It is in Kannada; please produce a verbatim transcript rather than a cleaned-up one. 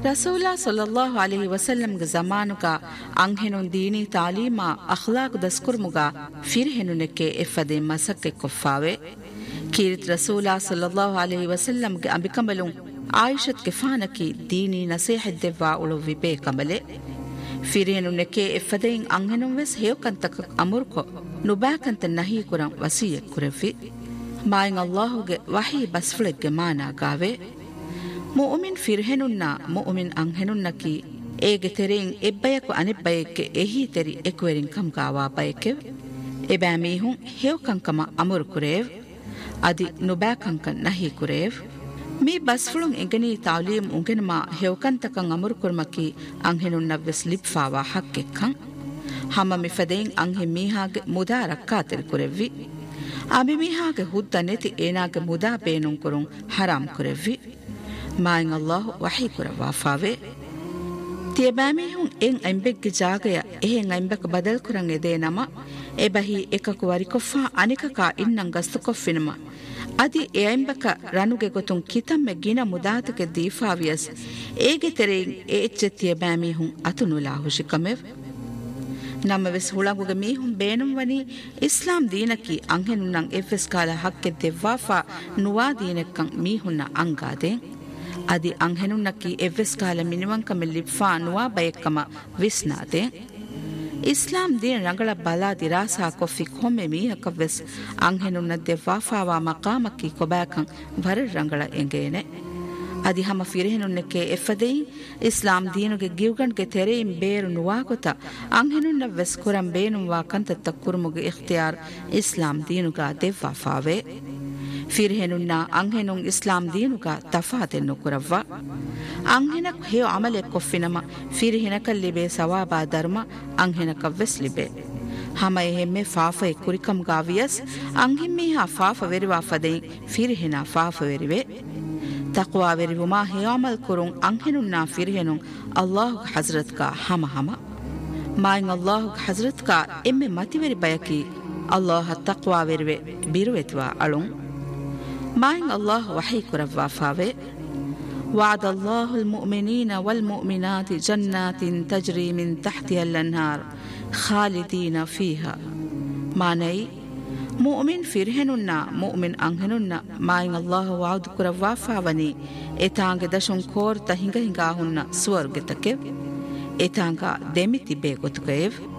ರಸೂಲ ಸಲ್ಲಲ್ಲಾಹು ಅಲೈಹಿ ವಸಲ್ಲಂ ಗೆ ಜಮಾನುಗ ಅಂಹೆನುನ್ ದೀನಿ ತಾಲೀಮಾ ಅಖ್ಲಾಕ್ ದಸ್ಕುರ್ಮುಗ ಫಿರ್ಹೆನುನೆಕ್ಕೆ ಎಫದೆ ಮಸಕ್ಕೆ ಕೊಫಾವೆ ಕೀರಿತ್ ರಸೂಲ ಸಲ್ಲಲ್ಲಾಹು ಅಲೈಹಿ ವಸಲ್ಲಂ ಗೆ ಅಂಬಿಕಂಬಲು ಆಯಿಷತ್ ಗೆಫಾನಕಿ ದೀನಿ ನಸೀಹದ್ದೆವ್ವಾ ಉಳು ವಿಬೇ ಕಮಲೆ ಫಿರ್ಹೆನುನೆಕ್ಕೆ ಎಫದೆಯಿನ್ ಅಂಹೆನುನ್ ವೆಸ್ ಹೇಯಕಂತಕ ಅಮುರ್ಕೊ ನುಬಾಕಂತ ನಹಿ ಕುರಂ ವಸಿಯ ಕುರೆಫಿ ಮಾಯಿನ್ ಅಲ್ಲಾಹುಗೆ ವಹಿ ಬಸ್ಫುಳೆಗ್ಗೆ ಮಾನಾ ಗಾವೆ ಮುಅ್ಮಿನ್ ಫಿರ್ಹೆನುನ್ನ ಮುಅ್ಮಿನ್ ಅಂಹೆನುನ್ನಕಿ ಏಗೆ ತೆರೆಯಿನ್ ಎಬ್ಬಯಕು ಅನೆಬ್ಬಯಕ್ಕೆ ಎಹಿ ತೆರಿ ಎಕುವೆರಿನ್ ಕಂಗಾವಾ ಬಯಕೆ ಎಬෑ ಮೀಹುನ್ ಹೇಯಕಂಕಮ ಅಮುರು ಕುರೇವ್ ಅದಿ ನುಬಾಕಂಕನ್ ನಹಿ ಕುರೇವ್ ಮೀ ಬಸ್ಫುಳುನ್ ಎಂಗನಿ ತಾಲೀಮ್ ಉಂಗೆನಮ ಹೇಯಕಂತಕಂ ಅಮುರು ಕುರ್ಮಕಿ ಅಂಹೆನುನ್ನವ್ವೆಸ್ ಲಿಪ್ಫಾವಾ ಹಕ್ಕೆಕ್ಕಂ ಹಮ ಮಿಫದೆಯಿನ್ ಅಂಹೆ ಮೀಹಾಗೆ ಮುದಾ ರಕ್ಕಾತೆರಿ ಕುರೆವ್ವಿ ಅಮಿ ಮೀಹಾಗೆ ಹುದ್ದ ನೆತಿ ಏನಾಗೆ ಮುದಾ ಬೇನುನ್ ಕುರುನ್ ಹರಾಮ್ ಕುರೆವ್ವಿ ಮಾಯಿನ್ ಅಲ್ಲಾಹು ವಹಿ ಕುರವಾ ಫಾವೆ ತಿಯಬಾಮಿಹುನ್ ಎನ್ ಅಂಬೆಗ್ಗೆ ಜಾಗಯ ಎಹೆನ್ ಅಂಬೆಕ ಬದಲ್ ಕುರಂ ಎದೆ ನಮ ಎಬಹಿ ಎಕಕು ವರಿಕೊಫಾ ಅನಿಕಕ ಇನ್ನಂ ಗಸ್ತು ಕೊಫಿನಮ ಅದಿ ಎ ಅಂಬೆಕ ರನುಗೆ ಗೊತುನ್ ಕಿತಮ್ಮೆ ಗಿನ ಮುದಾತಕೆ ದೀಫಾವಿಯಸ್ ಏಗೆ ತೆರೆಯಿನ್ ಎ ಎಚ್ಚೆ ತಿಯಬಾಮಿಹುನ್ ಅತುನುಲಾ ಹುಶಿಕಮೆವ್ ನಮ್ಮ ವೆಸ್ ಹುಳಗುಗೆ ಮೀಹುನ್ ಬೇನುಂ ವನಿ ಇಸ್ಲಾಂ ದೀನಕಿ ಅಂಹೆನುನ್ನಂ ಎಫ್ಎಸ್ ಕಾಲ ಹಕ್ಕೆ ದೆವ್ವಾಫಾ ನುವಾ ದೀನಕ್ಕಂ ಮೀಹುನ್ನ ಅಂಗಾದೆ ಅದಿ ಅಂಹೆನುನ್ನಕಿ ಎವ್ವೆಸ್ ಕಾಲ ಮಿನಿವಂಕಮ ಲಿಫ್ಫಾ ನುವಾ ಬಯಕ್ಕಮ ವಿಸ್ನಾದೆ ಇಸ್ಲಾಂ ದೀನ ರಂಗಳ ಬಲಾ ದಿರಾಸಾ ಕೊಫಿ ಕೊಮ್ಮೆ ಮೀಹಕವ್ವೆಸ್ ಅಂಹೆನುನ್ನ ದೆವ್ವಾಫಾವಾ ಮಕಾಮಕ್ಕಿ ಕೊಬಾಕಂ ವರ ರಂಗಳ ಎಂಗೇನೆ ಅದಿ ಹಮ ಫಿರ್ಹೆನುನ್ನಕ್ಕೆ ಎಫದೆಯಿ ಇಸ್ಲಾಂ ದೀನುಗೆ ಗಿವ್ಗಣ್ಗೆ ತೆರೆಯಿಂ ಬೇರು ನುವಾಗೊತ ಅಂಹೆನುನ್ನ ವೆಸ್ ಕುರಂ ಬೇನುವಾ ಕಂತತ್ತ ಕುರುಮುಗೆ ಇಖ್ತಿಯಾರ್ ಇಸ್ಲಾಂ ದೀನುಗ ದೆವ್ವಾಫಾವೆ ಫಿರ್ಹೆನುನ್ನ ಅಂಹೆನುನ್ ಇಸ್ಲಾಂ ದೀನುಗ ತಫಾತೆನ್ನು ಕುರವ್ವ ಅಂಹೆನಕ್ ಹೇಯೋ ಅಮಲೆ ಕೊಫಿನಮ ಫಿರ್ಹೆನಕಲ್ಲಿಬೆ ಸವಾಬಾ ಧರ್ಮ ಅಂಹೆನಕವ್ವೆಸ್ ಲಿಬೆ ಹಮ ಎಹೆಮ್ಮೆ ಫಾಫೆ ಕುರಿಕಂ ಗಾವಿಯಸ್ ಅಂಹಿಮ್ಮೀಹಾ ಫಾಫ ವೆರಿವಾ ಫದೆಯಿನ್ ಫಿರ್ಹೆನ ಫಾಫ ವೆರಿವೆ ತಕ್ವಾ ವೆರಿವುಮಾ ಹೇಯೋ ಅಮಲ್ ಕುರುನ್ ಅಂಹೆನುನ್ನ ಫಿರ್ಹೆನುನ್ ಅಲ್ಲಾಹುಗ ಹಜ್ರತ್ಕ ಹಮ ಹಮ ಮಾಯಿನ್ ಅಲ್ಲಾಹುಗ ಹಜ್ರತ್ಕ ಎಮ್ಮೆ ಮತಿವೆರಿ ಬಯಕಿ ಅಲ್ಲಾಹ ತಕ್ವಾ ವೆರಿವೆ ಬಿರುವೆತ್ವಾ ಅಳುಂ ಮಾಯಿನ್ ಅಲ್ಲಾಹ್ ವಹಿ ಕುರವ್ವಾ ಫಾವೆ وعد الله المؤمنين والمؤمنات جنات تجري من تحتها الأنهار خالدين فيها معنی مؤمن فرهنن مؤمن انهنن ಮಾಯಿನ್ ಅಲ್ಲಾಹ್ ವಾದ್ ಕುರವ್ವಾ ಫಾವನಿ ಎತಾಂಗ ದಶುನ್ ಕೋರ್ ತಹಿಂಗ ಹಿಂಗಾ ಹುನ್ನ ಸ್ವರ್ಗತಕೆ ಎತಾಂಗ ದೆಮಿತಿ ಬೇಗೊತುಕೇವ್